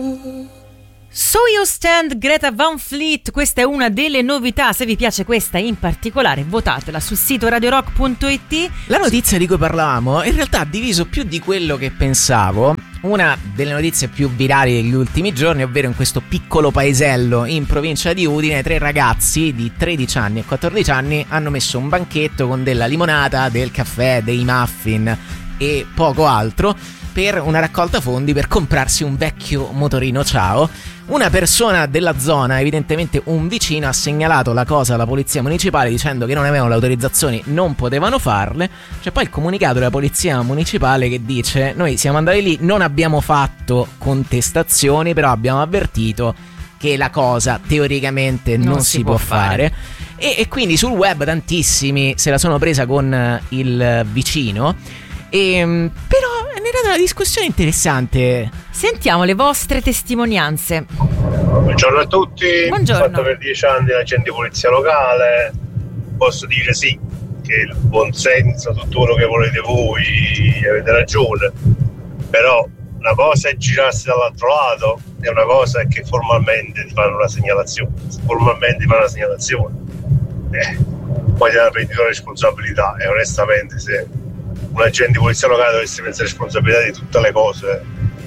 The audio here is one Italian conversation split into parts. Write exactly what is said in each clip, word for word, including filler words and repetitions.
So You Stand, Greta Van Fleet, questa è una delle novità. Se vi piace questa in particolare, votatela sul sito radio rock punto it. La notizia di cui parlavamo in realtà ha diviso più di quello che pensavo. Una delle notizie più virali degli ultimi giorni, ovvero in questo piccolo paesello in provincia di Udine, tre ragazzi di tredici anni e quattordici anni hanno messo un banchetto con della limonata, del caffè, dei muffin e poco altro per una raccolta fondi per comprarsi un vecchio motorino Ciao. Una persona della zona, evidentemente un vicino, ha segnalato la cosa alla polizia municipale dicendo che non avevano le autorizzazioni, non potevano farle. C'è poi il comunicato della polizia municipale che dice: noi siamo andati lì, non abbiamo fatto contestazioni, però abbiamo avvertito che la cosa teoricamente non, non si, si può fare, fare. E, e quindi sul web tantissimi se la sono presa con il vicino. E, però è nata una discussione interessante. Sentiamo le vostre testimonianze. Buongiorno a tutti. Buongiorno. Ho fatto per dieci anni l'agente di polizia locale. Posso dire sì, che il buon senso, tutto quello che volete voi, avete ragione. Però una cosa è girarsi dall'altro lato e una cosa è che formalmente ti fanno una segnalazione. Formalmente ti fanno una segnalazione. Eh, poi ti hanno preso la responsabilità e onestamente se un agente di polizia locale dovesse prendere responsabilità di tutte le cose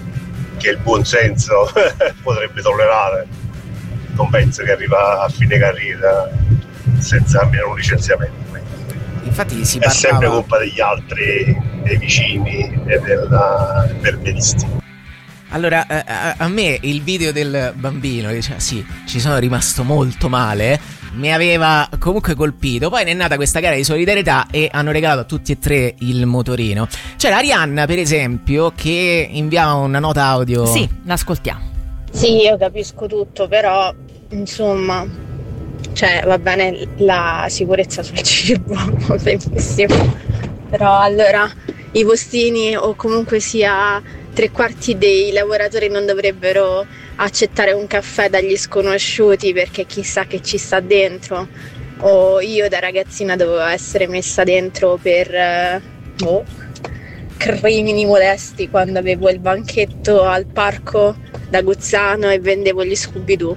che il buon senso potrebbe tollerare, non penso che arriva a fine carriera senza almeno un licenziamento. Infatti si è parlava... sempre colpa degli altri, dei vicini e della, del benissimo. Allora, a, a me il video del bambino diceva sì, ci sono rimasto molto male, mi aveva comunque colpito. Poi ne è nata questa gara di solidarietà e hanno regalato a tutti e tre il motorino. C'era Arianna, per esempio, che inviava una nota audio. Sì, l'ascoltiamo. Sì, io capisco tutto, però insomma, cioè va bene la sicurezza sul cibo, benissimo, però allora i postini o comunque sia tre quarti dei lavoratori non dovrebbero accettare un caffè dagli sconosciuti perché chissà che ci sta dentro, o io da ragazzina dovevo essere messa dentro per eh, oh, crimini molesti quando avevo il banchetto al parco da Guzzano e vendevo gli Scooby-Doo.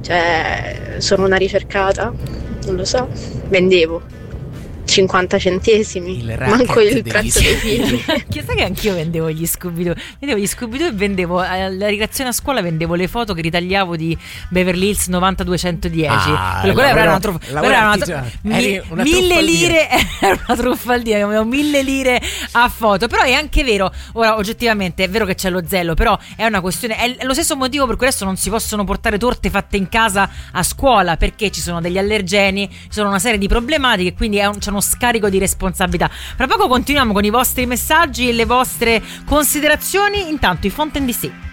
Cioè sono una ricercata, non lo so, vendevo cinquanta centesimi, il manco il prezzo dei figli. Chissà che anch'io vendevo gli Scooby-Doo, vendevo gli Scooby-Doo e vendevo alla ricreazione a scuola, vendevo le foto che ritagliavo di Beverly Hills novanta duecentodieci. Ah, quella era una truffa, era una tru- mi- una mille lire, era una truffaldina, avevo mille lire a foto. Però è anche vero, ora oggettivamente è vero che c'è lo zelo, però è una questione, è lo stesso motivo per cui adesso non si possono portare torte fatte in casa a scuola, perché ci sono degli allergeni, ci sono una serie di problematiche, quindi è un, c'è uno scarico di responsabilità. Fra poco continuiamo con i vostri messaggi e le vostre considerazioni. Intanto i Fontaine D C.